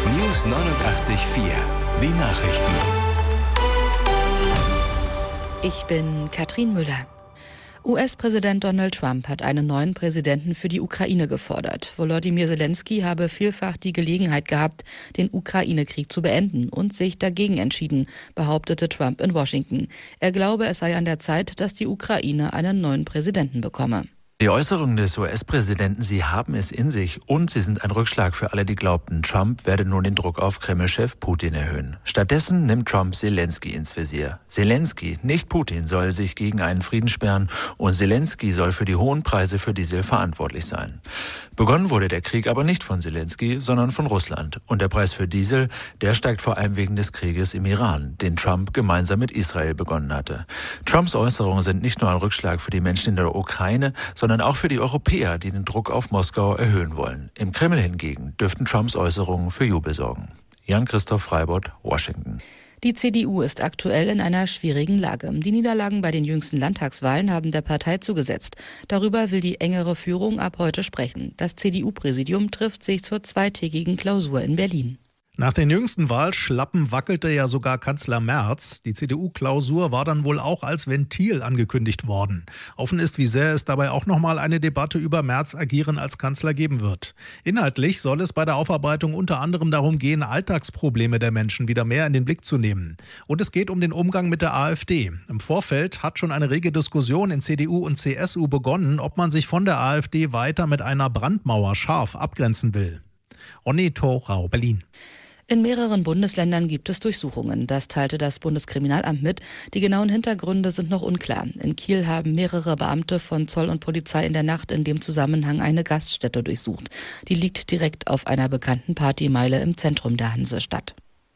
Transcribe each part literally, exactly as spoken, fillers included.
News neunundachtzig Komma vier. Die Nachrichten. Ich bin Katrin Müller. U S-Präsident Donald Trump hat einen neuen Präsidenten für die Ukraine gefordert. Volodymyr Zelensky habe vielfach die Gelegenheit gehabt, den Ukraine-Krieg zu beenden und sich dagegen entschieden, behauptete Trump in Washington. Er glaube, es sei an der Zeit, dass die Ukraine einen neuen Präsidenten bekomme. Die Äußerungen des U S-Präsidenten, sie haben es in sich und sie sind ein Rückschlag für alle, die glaubten, Trump werde nun den Druck auf Kreml-Chef Putin erhöhen. Stattdessen nimmt Trump Zelensky ins Visier. Zelensky, nicht Putin, soll sich gegen einen Frieden sperren und Zelensky soll für die hohen Preise für Diesel verantwortlich sein. Begonnen wurde der Krieg aber nicht von Zelensky, sondern von Russland. Und der Preis für Diesel, der steigt vor allem wegen des Krieges im Iran, den Trump gemeinsam mit Israel begonnen hatte. Trumps Äußerungen sind nicht nur ein Rückschlag für die Menschen in der Ukraine, sondern auch für die Europäer, die den Druck auf Moskau erhöhen wollen. Im Kreml hingegen dürften Trumps Äußerungen für Jubel sorgen. Jan-Christoph Freibott, Washington. Die C D U ist aktuell in einer schwierigen Lage. Die Niederlagen bei den jüngsten Landtagswahlen haben der Partei zugesetzt. Darüber will die engere Führung ab heute sprechen. Das C D U-Präsidium trifft sich zur zweitägigen Klausur in Berlin. Nach den jüngsten Wahlschlappen wackelte ja sogar Kanzler Merz. Die C D U-Klausur war dann wohl auch als Ventil angekündigt worden. Offen ist, wie sehr es dabei auch nochmal eine Debatte über Merz' Agieren als Kanzler geben wird. Inhaltlich soll es bei der Aufarbeitung unter anderem darum gehen, Alltagsprobleme der Menschen wieder mehr in den Blick zu nehmen. Und es geht um den Umgang mit der AfD. Im Vorfeld hat schon eine rege Diskussion in C D U und C S U begonnen, ob man sich von der AfD weiter mit einer Brandmauer scharf abgrenzen will. Ronny Thorau, Berlin. In mehreren Bundesländern gibt es Durchsuchungen. Das teilte das Bundeskriminalamt mit. Die genauen Hintergründe sind noch unklar. In Kiel haben mehrere Beamte von Zoll und Polizei in der Nacht in dem Zusammenhang eine Gaststätte durchsucht. Die liegt direkt auf einer bekannten Partymeile im Zentrum der Hansestadt.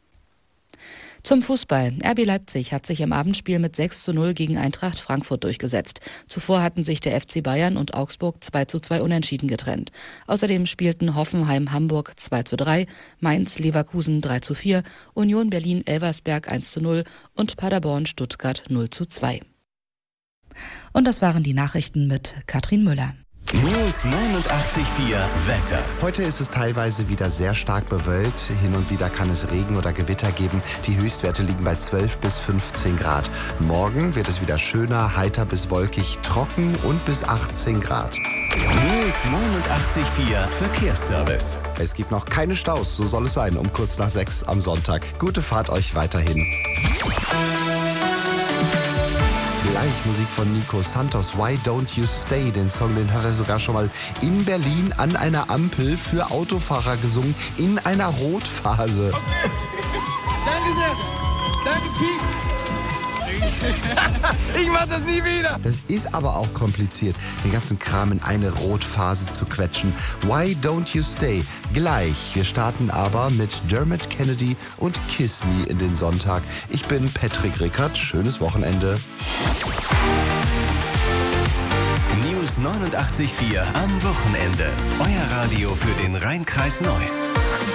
Zum Fußball. R B Leipzig hat sich im Abendspiel mit sechs zu null gegen Eintracht Frankfurt durchgesetzt. Zuvor hatten sich der F C Bayern und Augsburg zwei zu zwei unentschieden getrennt. Außerdem spielten Hoffenheim Hamburg zwei zu drei, Mainz Leverkusen drei zu vier, Union Berlin Elversberg eins zu null und Paderborn Stuttgart null zu zwei. Und das waren die Nachrichten mit Katrin Müller. News neunundachtzig Komma vier Wetter. Heute ist es teilweise wieder sehr stark bewölkt. Hin und wieder kann es Regen oder Gewitter geben. Die Höchstwerte liegen bei zwölf bis fünfzehn Grad. Morgen wird es wieder schöner, heiter bis wolkig, trocken und bis achtzehn Grad. News neunundachtzig Komma vier Verkehrsservice. Es gibt noch keine Staus, so soll es sein, um kurz nach sechs am Sonntag. Gute Fahrt euch weiterhin. Gleich Musik von Nico Santos, Why Don't You Stay? Den Song, den hat er sogar schon mal in Berlin an einer Ampel für Autofahrer gesungen, in einer Rotphase. Okay. Danke sehr. Danke, Peace. Ich mach das nie wieder. Das ist aber auch kompliziert, den ganzen Kram in eine Rotphase zu quetschen. Why Don't You Stay? Gleich. Wir starten aber mit Dermot Kennedy und Kiss Me in den Sonntag. Ich bin Patrick Rickert. Schönes Wochenende. News neunundachtzig Komma vier am Wochenende. Euer Radio für den Rhein-Kreis Neuss.